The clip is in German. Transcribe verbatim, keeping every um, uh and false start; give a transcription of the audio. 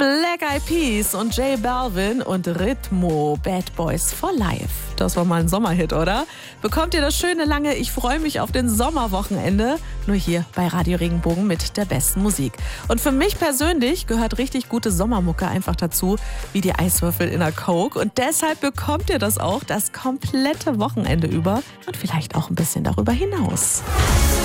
Black Eyed Peas und J Balvin und Ritmo, Bad Boys for Life. Das war mal ein Sommerhit, oder? Bekommt ihr das schöne lange Ich freue mich auf den Sommerwochenende? Nur hier bei Radio Regenbogen mit der besten Musik. Und für mich persönlich gehört richtig gute Sommermucke einfach dazu, wie die Eiswürfel in der Coke. Und deshalb bekommt ihr das auch das komplette Wochenende über und vielleicht auch ein bisschen darüber hinaus.